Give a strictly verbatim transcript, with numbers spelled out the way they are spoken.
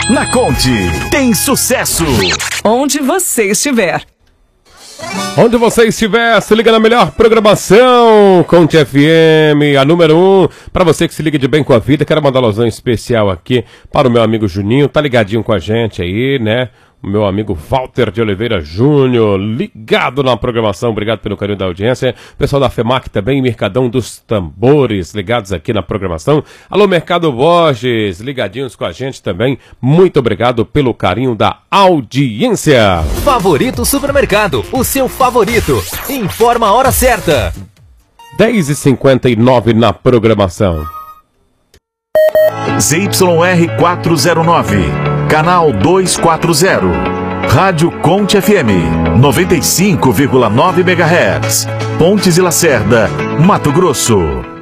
Na Conte, tem sucesso. Onde você estiver. Onde você estiver, se liga na melhor programação, Conte F M, a número um. Para você que se liga de bem com a vida, quero mandar um alusão especial aqui para o meu amigo Juninho, tá ligadinho com a gente aí, né? O meu amigo Walter de Oliveira Júnior, ligado na programação, obrigado pelo carinho da audiência. Pessoal da FEMAC também, Mercadão dos Tambores, ligados aqui na programação. Alô, Mercado Borges, ligadinhos com a gente também. Muito obrigado pelo carinho da audiência. Favorito Supermercado, o seu favorito. Informa a hora certa. dez e cinquenta e nove na programação. Z Y R quatrocentos e nove, canal duzentos e quarenta, Rádio Conte F M, noventa e cinco vírgula nove megahertz, Pontes e Lacerda, Mato Grosso.